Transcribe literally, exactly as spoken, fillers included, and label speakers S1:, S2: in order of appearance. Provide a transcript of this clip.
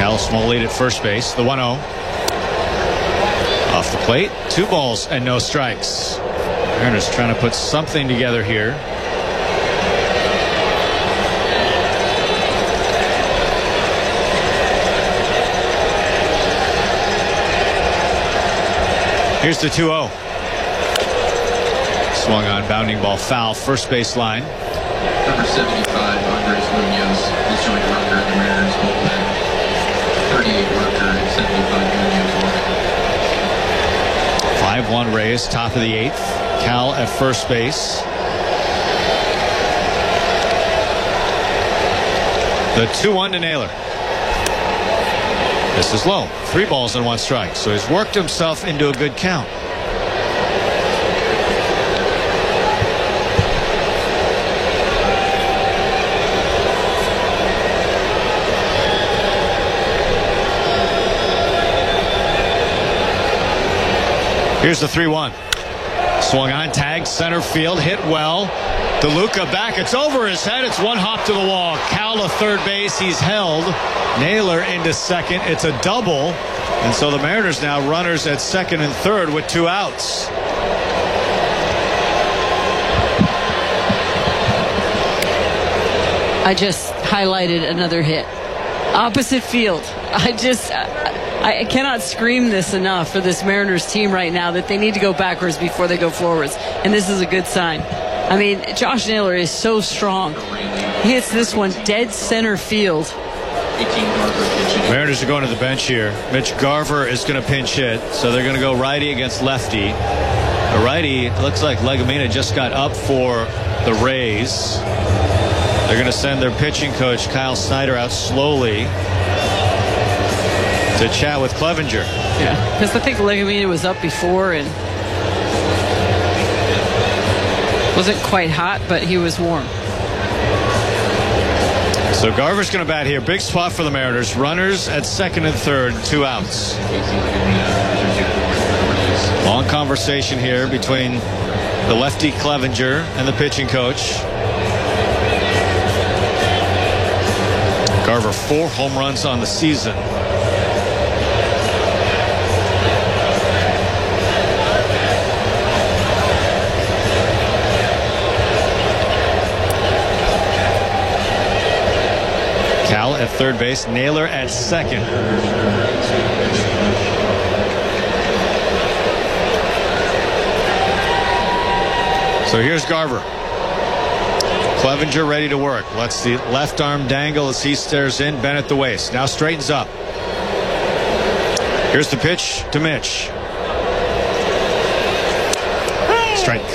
S1: Cal, small lead at first base. The one oh. Off the plate. Two balls and no strikes. Mariners trying to put something together here. Here's the two oh. Swung on, bounding ball foul, first base line.
S2: Number seventy-five, Andres Munoz, is joined Rucker in the Mariners bullpen. thirty-eight Rucker and seventy-five Munoz working.
S1: five one Reyes, top of the eighth. Cal at first base. The two one to Naylor. This is low. Three balls and one strike. So he's worked himself into a good count. Here's the three one. Swung on, tagged, center field, hit well. DeLuca back, it's over his head, it's one hop to the wall. Cal to third base, he's held. Naylor into second, it's a double. And so the Mariners now runners at second and third with two outs.
S3: I just highlighted another hit. Opposite field. I just... I cannot scream this enough for this Mariners team right now that they need to go backwards before they go forwards. And this is a good sign. I mean, Josh Naylor is so strong. He hits this one dead center field.
S1: Mariners are going to the bench here. Mitch Garver is going to pinch hit. So they're going to go righty against lefty. The righty, looks like Legumina just got up for the Rays. They're going to send their pitching coach, Kyle Snyder, out slowly to chat with Clevenger.
S3: Yeah, because I think Legumina was up before and wasn't quite hot, but he was warm.
S1: So Garver's going to bat here. Big spot for the Mariners. Runners at second and third, two outs. Long conversation here between the lefty Clevenger and the pitching coach. Garver, four home runs on the season. Cal at third base, Naylor at second. So here's Garver. Clevenger ready to work. Lets the left arm dangle as he stares in. Bennett the waist. Now straightens up. Here's the pitch to Mitch. Strike.